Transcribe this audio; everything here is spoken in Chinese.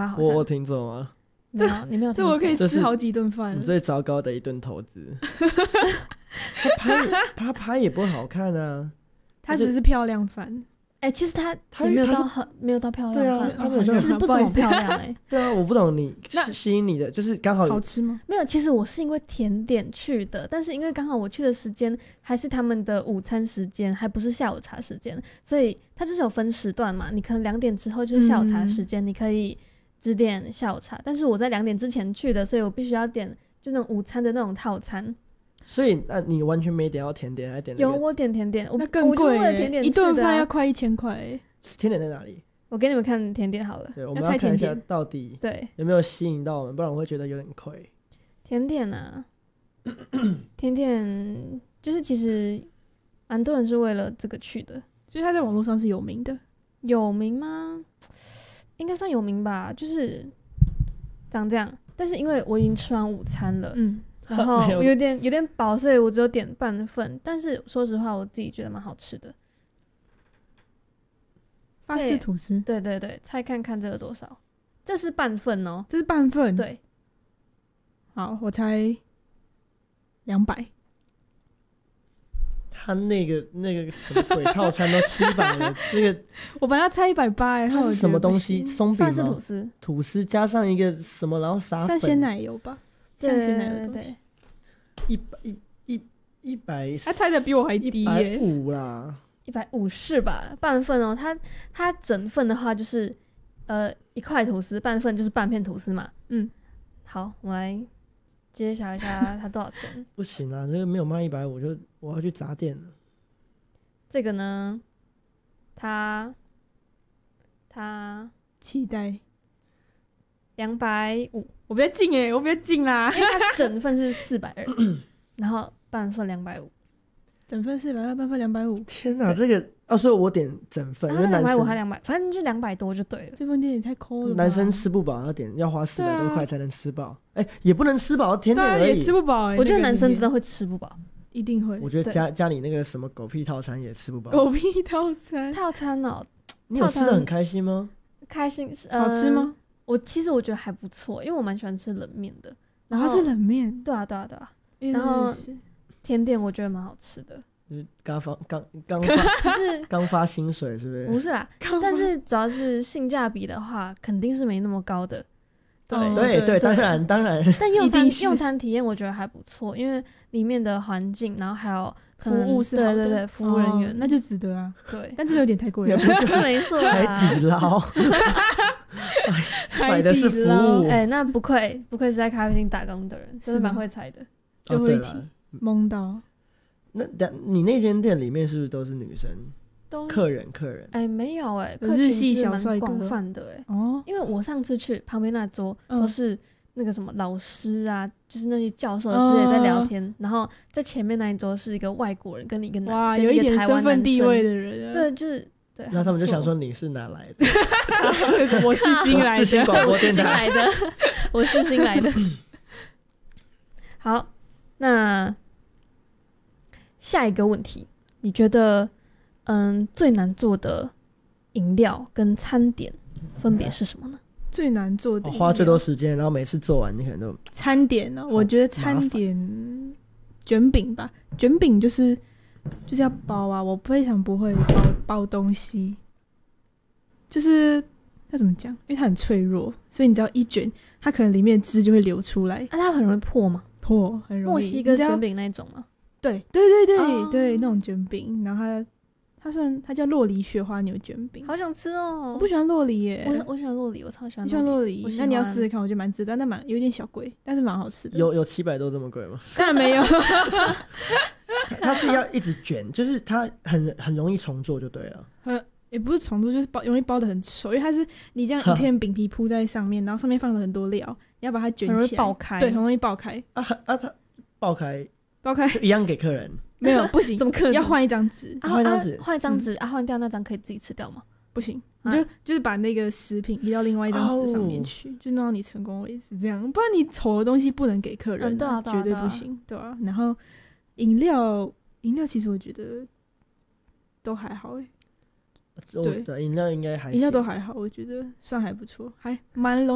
他好像我听错吗？ 没有，你没有听错。 这我可以这是吃好几顿饭你了。 最糟糕的一顿投资。他拍也不会好看啊， 它只是漂亮饭。 其实他他也没有他是到没有到漂亮对啊饭， 他没有到其实不怎么漂亮对啊，我不懂你那吸引你的就是刚好好吃吗？ 没有，其实我是因为甜点去的，但是因为刚好我去的时间还是他们的午餐时间，还不是下午茶时间，所以它就是有分时段嘛。你可能2点之后就是下午茶时间，你可以只点下午茶，但是我在2点之前去的，所以我必须要点就那种午餐的那种套餐。 所以那你完全没点到甜点，还点有我点甜点， 那更贵我就是为了甜点一顿去的啊饭要快1000块。 甜点在哪里？ 我给你们看甜点好了。 对，我们要看一下到底对有没有吸引到我们，不然我会觉得有点亏。 甜点啊，甜点就是其实蛮多人是为了这个去的。 所以它在网络上是有名的。 有名吗？应该算有名吧，就是长这样。但是因为我已经吃完午餐了，然后我有点饱，所以我只有点半份。但是说实话，我自己觉得蛮好吃的。 法式吐司， 对对对，猜看看这个多少？这是半份哦， 这是半份。 对， 好，我猜200。 他那个什么鬼套餐都700了，这个我本来要猜180， 它是什么东西？松饼法式吗？吐司加上一个什么，然后撒粉， 像鲜奶油吧？像鲜奶油的东西。 100， 他猜的比我还低耶 ，150啦。 150是吧？半份哦，它整份的话就是1块吐司，半份就是半片吐司嘛。好，我来揭晓一下它多少钱。 不行啊，这个没有卖150，我要去砸店了。 这个呢，它期待 250， 我比较近耶，我比较近啦， 因为它整份是420，然后半份250。 整份420，半份250。 天哪，这个所以我点整份，因为男生 250还200，反正就200多就对了。 这份店也太抠了吧。 男生吃不饱要花400多块才能吃饱，也不能吃饱，甜点而已， 也吃不饱。 我觉得男生真的会吃不饱， 一定会。 我觉得家里那个什么狗屁套餐也吃不饱。 狗屁套餐哦， 你有吃的很开心吗？ 开心， 好吃吗？ 其实我觉得还不错，因为我蛮喜欢吃冷面的。然后它是冷面， 对啊。然后甜点我觉得蛮好吃的， 就是刚发薪水是不是？ 不是啦，但是主要是性价比的话，肯定是没那么高的。 对，当然。 但用餐体验我觉得还不错，因为里面的环境，然后还有服务是好的， 对，服务人员那就值得啊。 对， 但是有点太贵了， 是没错啦。 海底捞买的是服务， 那不愧是在咖啡厅打工的人，真的蛮会猜的， 就会懵到。 那你那间店里面是不是都是女生？客人没有日系小帅哥蛮广泛的因为我上次去旁边那桌都是那个什么老师啊，就是那些教授之类在聊天，然后在前面那一桌是一个外国人跟一个哇，有一点身份地位的人， 对，就是对。 那他们就想说你是哪来的？ 我是新来的， 世新广播电台我是新来的。好，那下一个问题，你觉得最难做的饮料跟餐点分别是什么呢？ 最难做的花最多时间，然后每次做完你可能都餐点呢？我觉得餐点卷饼吧，卷饼就是要包啊，我非常不会包东西，就是要怎么讲？因为它很脆弱，所以你只要一卷，它可能里面的汁就会流出来。 它很容易破吗？ 破，很容易。 墨西哥卷饼那种吗？ 对，那种卷饼，然后它叫洛梨雪花牛卷饼， 好想吃哦！ 我不喜欢洛梨耶， 我喜欢洛梨，我超喜欢。 你喜欢洛梨？那你要试试看，我觉得蛮值得，但有点小贵，但是蛮好吃的。 有700多这么贵吗？ 当然没有， 它是要一直卷，就是它很容易重做就对了。 也不是重做，就是容易包的很丑，因为它是你这样一片饼皮铺在上面，然后上面放了很多料，你要把它卷起来， 很容易爆开， 对，很容易爆开。 它爆开就一样给客人。 没有，不行， 怎么可能？ 要换一张纸， 换一张纸换掉那张可以自己吃掉吗？ 不行，你就是把那个食品移到另外一张纸上面去，就弄到你成功为止，这样，不然你丑的东西不能给客人， 对啊， 绝对不行，对啊。然后饮料其实我觉得都还好对，饮料应该还行， 饮料都还好，我觉得算还不错，还蛮容易。